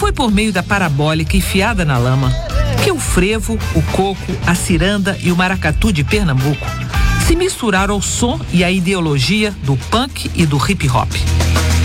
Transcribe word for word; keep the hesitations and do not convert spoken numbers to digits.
foi por meio da parabólica enfiada na lama que o frevo, o coco, a ciranda e o maracatu de Pernambuco se misturaram ao som e à ideologia do punk e do hip hop.